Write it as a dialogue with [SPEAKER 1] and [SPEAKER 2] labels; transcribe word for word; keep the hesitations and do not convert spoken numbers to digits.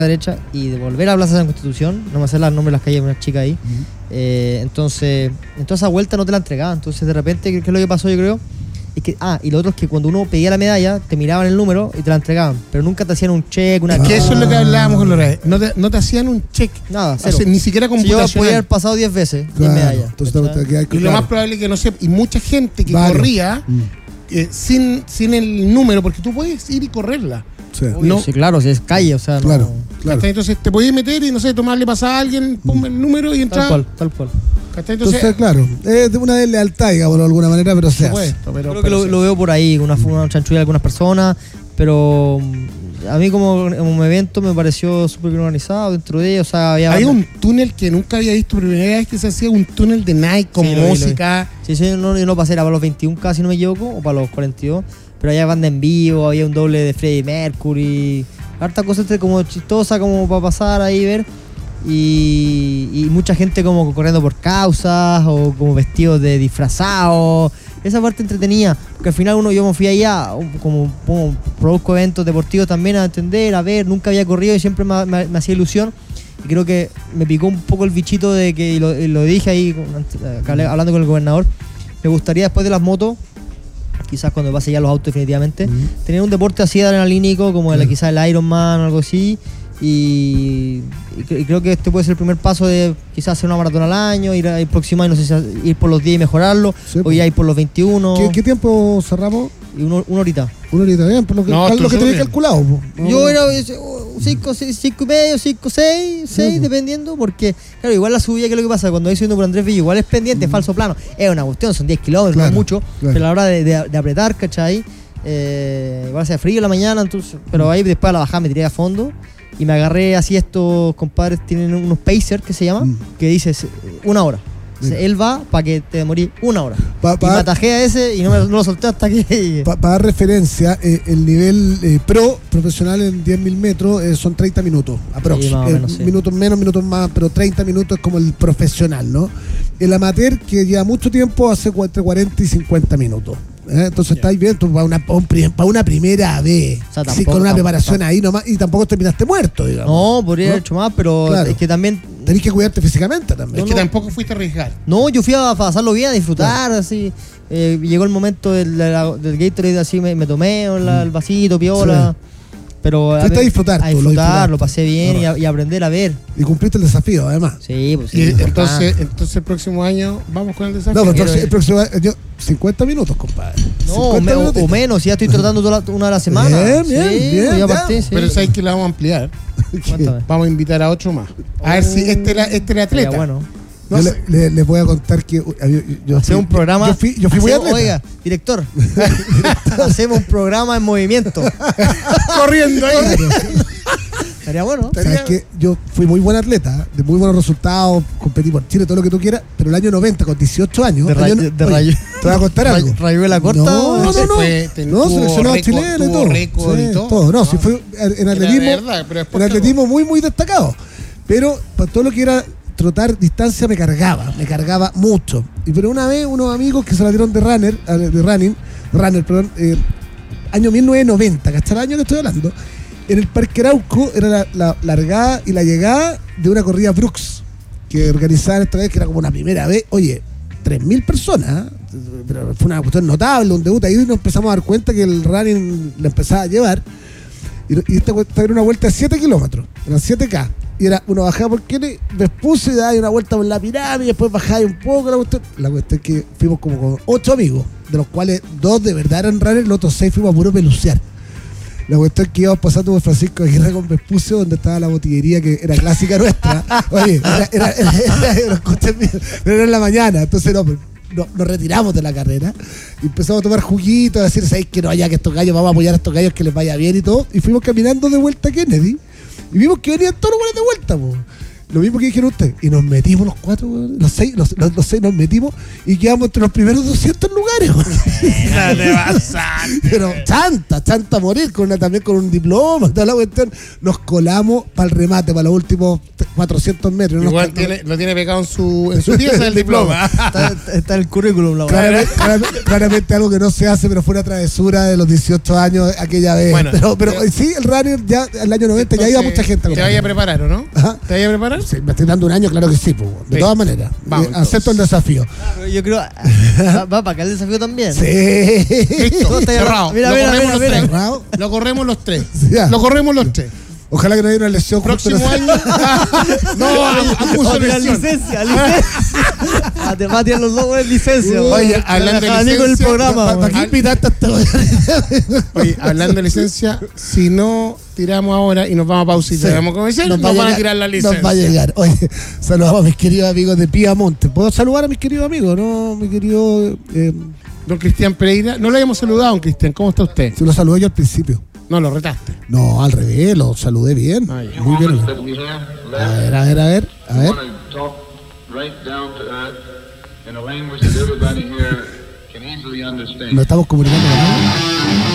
[SPEAKER 1] derecha y de volver a Plaza San Constitución, no me sé los nombres de las calles de una chica ahí. Uh-huh. eh, entonces, en toda esa vuelta no te la entregaban. Entonces, de repente, ¿qué es lo que pasó? Yo creo. Es que, ah, y lo otro es que cuando uno pedía la medalla, te miraban el número y te la entregaban, pero nunca te hacían un check, una.
[SPEAKER 2] Es que eso es lo que hablábamos con Lorena. No te, no te hacían un check.
[SPEAKER 1] Nada, cero.
[SPEAKER 2] Hace, ni siquiera computacional.
[SPEAKER 1] Si yo podía haber pasado diez veces, claro, diez medallas.
[SPEAKER 2] Entonces, te, te, te, y lo más probable es que no sepa. Y mucha gente que Vale. corría mm. eh, sin, sin el número, porque tú puedes ir y correrla.
[SPEAKER 1] Sí. No, sí, claro, si es calle, o sea,
[SPEAKER 2] claro,
[SPEAKER 1] no.
[SPEAKER 2] Claro. Entonces te podías meter y no sé, tomarle pasada a alguien, ponme el número y entrar.
[SPEAKER 1] Tal cual, tal cual.
[SPEAKER 3] Entonces, Entonces, claro, es una deslealtad, digamos, de alguna manera, pero se hace.
[SPEAKER 1] Pero, Creo pero que lo, lo veo por ahí, una, una chanchulla de algunas personas, pero a mí como, como evento me pareció súper bien organizado dentro de ellos. O sea, había
[SPEAKER 2] Hay un túnel que nunca había visto, primera vez que se hacía un túnel de Nike con sí, música.
[SPEAKER 1] Sí, sí, no, yo no pasé, era para los veintiún K, si no me equivoco, o para los cuarenta y dos, pero había banda en vivo, había un doble de Freddie Mercury, harta cosa como chistosa como para pasar ahí y ver. Y, y mucha gente como corriendo por causas o como vestidos de disfrazados. Esa parte entretenida, porque al final uno yo me fui allá como, como produzco eventos deportivos también a entender, a ver, nunca había corrido y siempre me, me, me hacía ilusión. Y creo que me picó un poco el bichito de que, y lo, y lo dije ahí hablando con el gobernador, me gustaría después de las motos, quizás cuando pase ya los autos definitivamente, mm. tener un deporte así adrenalínico como el, mm. quizás el Ironman o algo así. Y, y creo que este puede ser el primer paso de quizás hacer una maratón al año, ir el próximo año, no sé si ir por los diez y mejorarlo, sí, o ya ir por los veintiuno.
[SPEAKER 3] ¿Qué, qué tiempo cerramos?
[SPEAKER 1] Y uno, una horita.
[SPEAKER 3] Una horita, bien, por lo que, no, lo que tenéis calculado.
[SPEAKER 1] No, yo era cinco, cinco y medio, cinco, seis, seis, sí, dependiendo, porque claro, igual la subida, que es lo que pasa, cuando voy subiendo por Andrés Villa, igual es pendiente, mm. falso plano, es una cuestión, son diez kilómetros, claro, no es mucho, claro. Pero a la hora de, de, de apretar, ¿cachai? Eh, igual hace frío en la mañana, entonces, pero ahí después a la bajada me tiré a fondo. Y me agarré así, estos compadres tienen unos pacers que se llaman, mm. que dices una hora. O sea, él va para que te demorís una hora. Pa, pa, y me atajé a ese y no, me, no lo solté hasta aquí.
[SPEAKER 3] Para pa dar referencia, eh, el nivel eh, pro profesional en diez mil metros eh, son treinta minutos, aproximadamente. Sí, eh, sí. Minutos menos, minutos más, pero treinta minutos es como el profesional, ¿no? El amateur, que lleva mucho tiempo, hace entre cuarenta y cincuenta minutos. ¿Eh? Entonces estáis bien para una, para una primera vez, o sea, tampoco, sí, con una tampoco, preparación tampoco. Ahí nomás, y tampoco terminaste muerto, digamos.
[SPEAKER 1] No, podría ¿no? haber hecho más, pero claro. Es que también
[SPEAKER 3] tenés que cuidarte físicamente también.
[SPEAKER 2] Es
[SPEAKER 3] no,
[SPEAKER 2] que
[SPEAKER 3] no.
[SPEAKER 2] tampoco fuiste a arriesgar.
[SPEAKER 1] No, yo fui a pasarlo bien, a disfrutar, claro. Así. Eh, llegó el momento del, del Gatorade, así me, me tomé la, mm. el vasito, piola. Sí. Pero
[SPEAKER 3] a, ver, a disfrutar,
[SPEAKER 1] a disfrutar, lo, lo pasé bien, no, y, a, y aprender a ver.
[SPEAKER 3] Y cumpliste el desafío, además.
[SPEAKER 1] Sí, pues sí.
[SPEAKER 2] Y entonces, entonces el próximo año vamos con el desafío.
[SPEAKER 3] No, pero el próximo año, yo, cincuenta minutos, compadre.
[SPEAKER 1] No, me, o, o menos, ya estoy tratando toda la, una de la semana.
[SPEAKER 3] Bien, bien, sí, bien.
[SPEAKER 1] Pues
[SPEAKER 3] bien.
[SPEAKER 1] Partí, sí.
[SPEAKER 2] Pero sabes que la vamos a ampliar. Vamos a invitar a otro más. A ver si este era, este era atleta.
[SPEAKER 1] Bueno.
[SPEAKER 3] No yo le, le, les voy a contar que yo, yo
[SPEAKER 1] hacemos un programa.
[SPEAKER 3] Yo fui, yo fui muy atleta.
[SPEAKER 1] Oiga, director, hacemos un programa en movimiento.
[SPEAKER 2] Corriendo ahí.
[SPEAKER 1] Estaría bueno.
[SPEAKER 3] Sabes que yo fui muy buen atleta, de muy buenos resultados, competí por Chile, todo lo que tú quieras, pero el año noventa, con dieciocho años.
[SPEAKER 1] De, ray,
[SPEAKER 3] año,
[SPEAKER 1] de
[SPEAKER 3] oye,
[SPEAKER 1] rayo,
[SPEAKER 3] te voy a contar algo.
[SPEAKER 1] Rayuela corta.
[SPEAKER 3] No, no, no. No,
[SPEAKER 2] fue,
[SPEAKER 3] no seleccionado chileno y todo.
[SPEAKER 2] Récord
[SPEAKER 3] sí,
[SPEAKER 2] y todo.
[SPEAKER 3] todo. No, no, si fue en atletismo.
[SPEAKER 2] Verdad, pero
[SPEAKER 3] en atletismo muy, muy destacado. Pero para todo lo que era trotar distancia me cargaba, me cargaba mucho. Y pero una vez unos amigos que se la dieron de runner, de running, runner, perdón, eh, año mil novecientos noventa, ¿cachai? El año que estoy hablando, en el Parque Arauco era la, la largada y la llegada de una corrida Brooks, que organizaban esta vez, que era como una primera vez, oye, tres mil personas, ¿eh? Pero fue una cuestión notable, un debut, ahí nos empezamos a dar cuenta que el running le empezaba a llevar, y, y esta, esta era una vuelta de siete kilómetros, eran siete K. Y era, uno bajaba por Kennedy, después se daba una vuelta por la pirámide, después bajaba un poco la cuestión. La cuestión es que fuimos como con ocho amigos, de los cuales dos de verdad eran runners, los otros seis fuimos a puro pelucear. La cuestión es que íbamos pasando por Francisco Aguirre con Vespucio, donde estaba la botillería que era clásica nuestra. Oye, era, era, era, era, era, pero era en la mañana, entonces no, no, nos retiramos de la carrera y empezamos a tomar juguitos, a decir, ¿sabéis que no haya que estos gallos, vamos a apoyar a estos gallos que les vaya bien y todo? Y fuimos caminando de vuelta a Kennedy. Y vimos que venían todos los buenos de vuelta, po. lo mismo que dijeron ustedes. Y nos metimos los cuatro, weón, los seis, los, los, los seis nos metimos y quedamos entre los primeros doscientos lugares, weón.
[SPEAKER 2] te pasaste.
[SPEAKER 3] Pero chanta, chanta a morir, con una, también con un diploma, toda la cuestión. Nos colamos para el remate, para los últimos cuatrocientos metros.
[SPEAKER 2] Igual
[SPEAKER 3] nos,
[SPEAKER 2] tiene, lo tiene pegado en su, en su pieza el diploma.
[SPEAKER 1] Está, está el currículum, la
[SPEAKER 3] Claramente, claramente, claramente algo que no se hace, pero fue una travesura de los dieciocho años aquella vez.
[SPEAKER 2] Bueno,
[SPEAKER 3] pero pero pero sí, el runner ya el año noventa ya iba mucha gente.
[SPEAKER 2] ¿Te vaya a preparar o no?
[SPEAKER 3] Ajá.
[SPEAKER 2] ¿Te vaya a preparar?
[SPEAKER 3] Sí, me estoy dando un año, claro que sí, pues, de
[SPEAKER 2] Sí.
[SPEAKER 3] todas maneras.
[SPEAKER 2] Vamos,
[SPEAKER 3] Eh, acepto el desafío.
[SPEAKER 1] Pero yo creo. Va, va para acá el desafío también.
[SPEAKER 3] Sí.
[SPEAKER 2] Listo,
[SPEAKER 1] Todo está
[SPEAKER 2] cerrado.
[SPEAKER 1] Mira,
[SPEAKER 2] lo
[SPEAKER 1] mira,
[SPEAKER 2] corremos
[SPEAKER 1] mira,
[SPEAKER 2] los
[SPEAKER 1] mira.
[SPEAKER 2] tres.
[SPEAKER 3] Cerrado.
[SPEAKER 2] Lo corremos los tres.
[SPEAKER 3] Ya.
[SPEAKER 2] Lo corremos los tres.
[SPEAKER 3] Ojalá que no haya una lesión. justo en
[SPEAKER 2] Próximo
[SPEAKER 3] ese-
[SPEAKER 2] año. no, acuso
[SPEAKER 1] Oh, mira,
[SPEAKER 2] lesión.
[SPEAKER 1] licencia, licencia. Ah, te va a tirar los dos en licencia.
[SPEAKER 2] Oye, hablando de
[SPEAKER 1] Deja a Nico en el
[SPEAKER 2] licencia,
[SPEAKER 1] programa.
[SPEAKER 3] ¿Para
[SPEAKER 1] weón.
[SPEAKER 3] qué invitaste a esta
[SPEAKER 2] Oye, hablando de licencia, si no tiramos ahora y nos vamos a pausa y
[SPEAKER 3] Sí.
[SPEAKER 2] tenemos comercial, nos,
[SPEAKER 3] va
[SPEAKER 2] van
[SPEAKER 3] llegar-
[SPEAKER 2] a tirar la licencia.
[SPEAKER 3] Nos va a llegar. Oye, saludamos a mis queridos amigos de Piamonte. ¿Puedo saludar a mis queridos amigos? No, mi querido. Eh,
[SPEAKER 2] Don Cristian Pereira, no lo habíamos saludado, don Cristian. ¿Cómo está usted?
[SPEAKER 3] se lo saludé yo al principio.
[SPEAKER 2] No, lo retaste.
[SPEAKER 3] No, al revés, lo saludé bien.
[SPEAKER 2] Ah, ya.
[SPEAKER 3] Muy bien.
[SPEAKER 4] that we have
[SPEAKER 3] A
[SPEAKER 4] left.
[SPEAKER 3] ver, a ver, a ver. A
[SPEAKER 4] I
[SPEAKER 3] ver.
[SPEAKER 4] want to talk right down to earth in a language that everybody here can easily understand.
[SPEAKER 3] Nos estamos comunicando, ¿no?